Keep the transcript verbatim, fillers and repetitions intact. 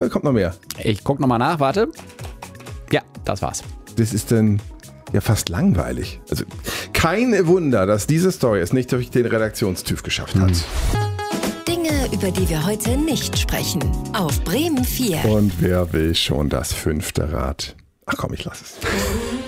oder kommt noch mehr? Ich guck nochmal nach, warte. Ja, das war's. Das ist dann ja fast langweilig. Also kein Wunder, dass diese Story es nicht durch den Redaktionstüv geschafft hat. Hm. Dinge, über die wir heute nicht sprechen. Auf Bremen vier. Und wer will schon das fünfte Rad? Ach komm, ich lass es.